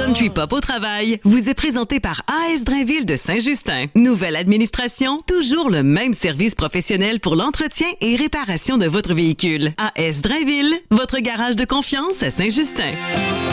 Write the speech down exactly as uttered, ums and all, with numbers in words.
Country Pop au travail vous est présenté par A S Drainville de Saint-Justin. Nouvelle administration, toujours le même service professionnel pour l'entretien et réparation de votre véhicule. A S Drainville, votre garage de confiance à Saint-Justin.